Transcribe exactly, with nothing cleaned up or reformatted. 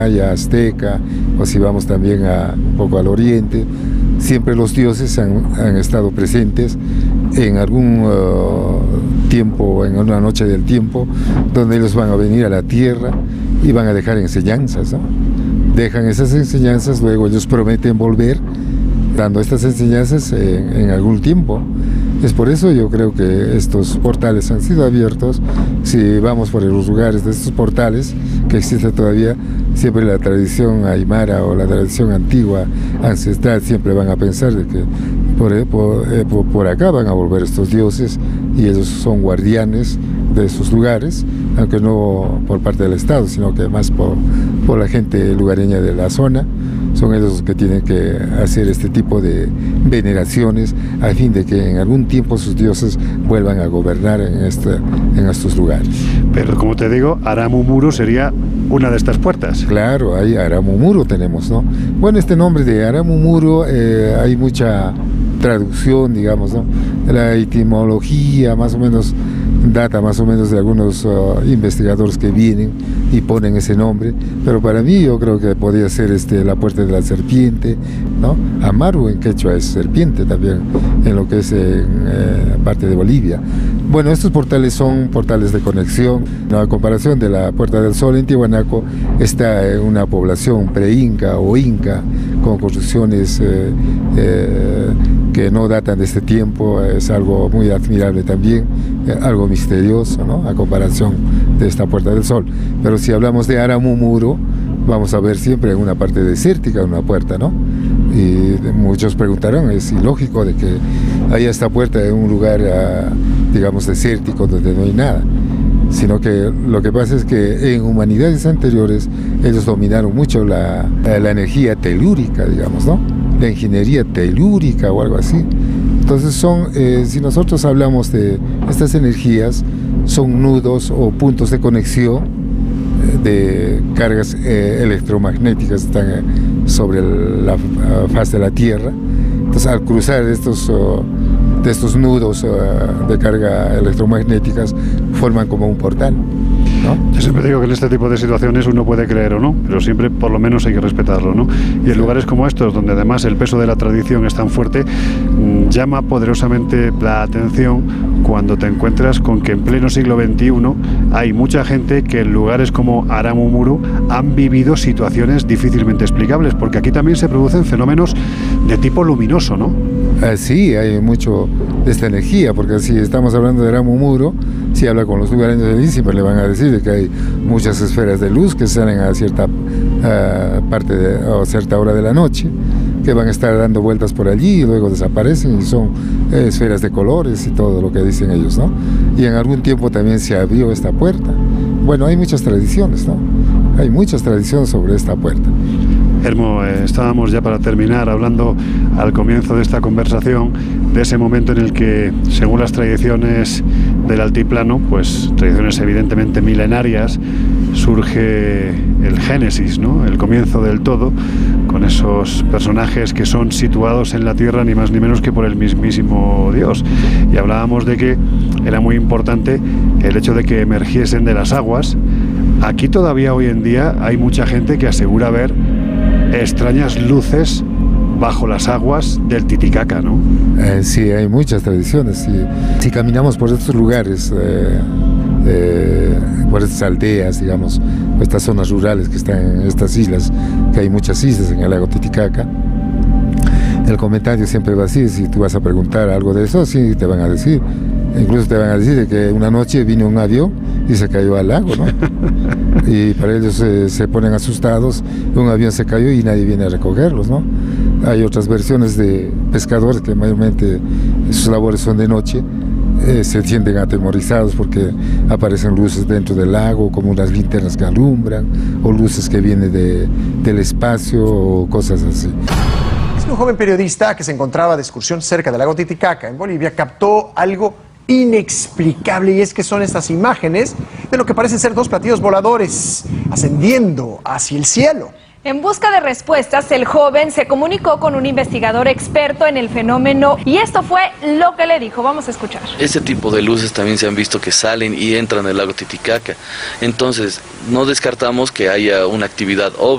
maya, azteca, o si vamos también a, un poco al oriente, siempre los dioses han, han estado presentes en algún uh, tiempo, en una noche del tiempo, donde ellos van a venir a la tierra y van a dejar enseñanzas, ¿no? Dejan esas enseñanzas, luego ellos prometen volver, dando estas enseñanzas en, en algún tiempo. Es por eso yo creo que estos portales han sido abiertos. Si vamos por los lugares de estos portales que existen todavía, siempre la tradición aymara o la tradición antigua, ancestral, siempre van a pensar de que por, por, por acá van a volver estos dioses y ellos son guardianes de esos lugares, aunque no por parte del Estado, sino que más por, por la gente lugareña de la zona. Son ellos los que tienen que hacer este tipo de veneraciones a fin de que en algún tiempo sus dioses vuelvan a gobernar en, este, en estos lugares. Pero como te digo, Aramumuro sería una de estas puertas. Claro, ahí Aramumuro tenemos, ¿no? Bueno, este nombre de Aramumuro eh, hay mucha traducción, digamos, ¿no? La etimología más o menos data más o menos de algunos uh, investigadores que vienen y ponen ese nombre, pero para mí yo creo que podría ser este, la puerta de la serpiente, ¿no? Amaru en quechua es serpiente también, en lo que es en eh, parte de Bolivia. Bueno, estos portales son portales de conexión. A comparación de la Puerta del Sol, en Tiahuanaco está en una población pre-inca o inca, con construcciones eh, eh, que no datan de este tiempo. Es algo muy admirable también, eh, algo misterioso, ¿no? A comparación de esta Puerta del Sol. Pero si hablamos de Aramumuro, vamos a ver siempre una parte desértica, una puerta, ¿no? Y muchos preguntarán, es ilógico de que haya esta puerta en un lugar, uh, digamos, desértico, donde no hay nada. Sino que lo que pasa es que en humanidades anteriores ellos dominaron mucho la, la energía telúrica, digamos, ¿no? La ingeniería telúrica o algo así. Entonces son, eh, si nosotros hablamos de estas energías, son nudos o puntos de conexión de cargas eh, electromagnéticas que están eh, sobre el, la uh, faz de la Tierra. Entonces al cruzar estos, uh, de estos nudos uh, de carga electromagnéticas forman como un portal, ¿no? Yo siempre digo que en este tipo de situaciones uno puede creer o no, pero siempre por lo menos hay que respetarlo, ¿no? Y en lugares como estos, donde además el peso de la tradición es tan fuerte, llama poderosamente la atención cuando te encuentras con que en pleno siglo veintiuno hay mucha gente que en lugares como Aramumuro han vivido situaciones difícilmente explicables, porque aquí también se producen fenómenos de tipo luminoso, ¿no? Eh, sí, hay mucho de esta energía, porque si estamos hablando de Aramumuro, si habla con los lugareños de allí, siempre le van a decir de que hay muchas esferas de luz que salen a cierta uh, parte de, o cierta hora de la noche, que van a estar dando vueltas por allí y luego desaparecen y son eh, esferas de colores y todo lo que dicen ellos, ¿no? Y en algún tiempo también se abrió esta puerta. Bueno, hay muchas tradiciones, ¿no? Hay muchas tradiciones sobre esta puerta. Hermo, eh, estábamos ya para terminar hablando al comienzo de esta conversación de ese momento en el que, según las tradiciones del altiplano, pues tradiciones evidentemente milenarias, surge el génesis, ¿no? El comienzo del todo, con esos personajes que son situados en la tierra ni más ni menos que por el mismísimo Dios. Y hablábamos de que era muy importante el hecho de que emergiesen de las aguas. Aquí todavía hoy en día hay mucha gente que asegura ver extrañas luces bajo las aguas del Titicaca, ¿no? Eh, sí, hay muchas tradiciones. Sí. Si caminamos por estos lugares, eh, eh, por estas aldeas, digamos, estas zonas rurales que están en estas islas, que hay muchas islas en el lago Titicaca, el comentario siempre va así. Si tú vas a preguntar algo de eso, sí te van a decir. Incluso te van a decir que una noche vino un avión y se cayó al lago, ¿no? Y para ellos eh, se ponen asustados, un avión se cayó y nadie viene a recogerlos, ¿no? Hay otras versiones de pescadores que mayormente sus labores son de noche, eh, se sienten atemorizados porque aparecen luces dentro del lago, como unas linternas que alumbran, o luces que vienen de, del espacio, o cosas así. Un joven periodista que se encontraba de excursión cerca del lago Titicaca, en Bolivia, captó algo inexplicable, y es que son estas imágenes de lo que parecen ser dos platillos voladores ascendiendo hacia el cielo. En busca de respuestas, el joven se comunicó con un investigador experto en el fenómeno y esto fue lo que le dijo. Vamos a escuchar. Este tipo de luces también se han visto que salen y entran en el lago Titicaca. Entonces, no descartamos que haya una actividad ovni.